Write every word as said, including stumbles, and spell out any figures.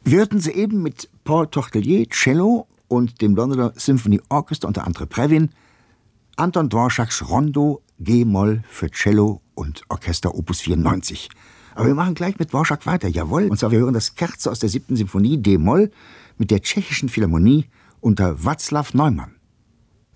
Wir hörten sie eben mit Paul Tortelier, Cello, und dem Londoner Symphony Orchestra unter André Previn, Anton Dvořáks Rondo G-Moll für Cello und Orchester Opus vierundneunzig. Aber wir machen gleich mit Dvořák weiter, jawohl. Und zwar, wir hören das Scherzo aus der siebten Symphonie D-Moll mit der Tschechischen Philharmonie unter Václav Neumann.